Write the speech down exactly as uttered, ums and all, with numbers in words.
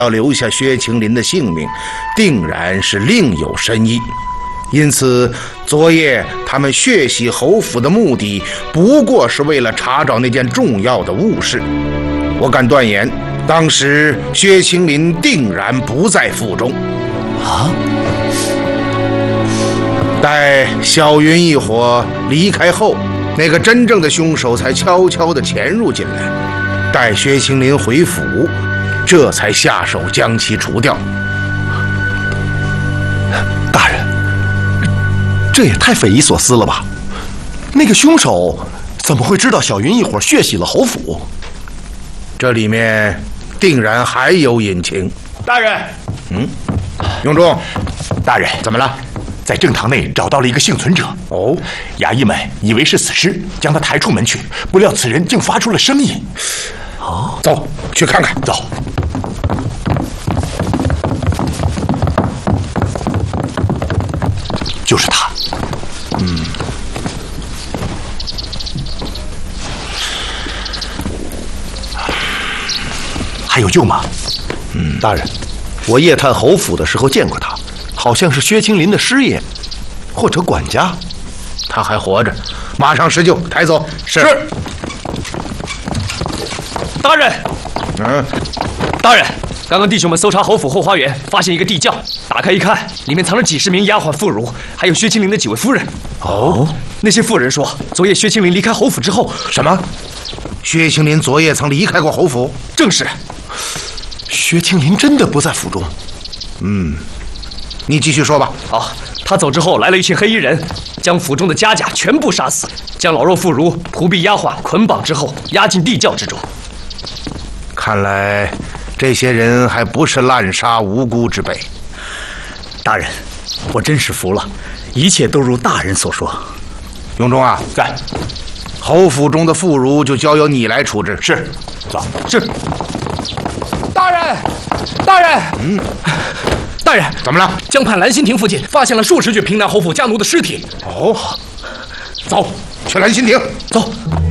要留下薛青林的性命，定然是另有深意。因此，昨夜他们血洗侯府的目的，不过是为了查找那件重要的物事。我敢断言，当时薛青林定然不在府中。 啊！ 待小云一伙离开后，那个真正的凶手才悄悄地潜入进来。待薛青林回府，这才下手将其除掉。 大人，这也太匪夷所思了吧？那个凶手怎么会知道小云一伙血洗了侯府？ 这里面定然还有隐情。 大人， 嗯，永忠， 大人， 怎么了？ 在正堂内找到了一个幸存者。 哦， 衙役们以为是死尸，将他抬出门去，不料此人竟发出了声音。 哦，走去看看。 走。就是他。 嗯。 还有救吗？ 嗯，大人，我夜探侯府的时候见过他，好像是薛青林的师爷，或者管家。 他还活着，马上施救，抬走。 是。是。 大人， 嗯， 大人，刚刚弟兄们搜查侯府后花园，发现一个地窖，打开一看，里面藏着几十名丫鬟妇孺，还有薛青林的几位夫人。 哦， 那些妇人说，昨夜薛青林离开侯府之后， 什么？薛青林昨夜曾离开过侯府？ 正是。 薛青林真的不在府中？ 嗯，你继续说吧。 好，他走之后来了一群黑衣人，将府中的家甲全部杀死，将老弱妇孺、仆婢、丫鬟捆绑之后，押进地窖之中。 看来这些人还不是滥杀无辜之辈。 大人，我真是服了，一切都如大人所说。 永忠啊， 在。 侯府中的妇孺就交由你来处置。 是。走。 是。 大人，大人， 嗯， 大人， 怎么了？ 江畔兰心亭附近发现了数十具平南侯府家奴的尸体。 哦，走，去兰心亭。 走。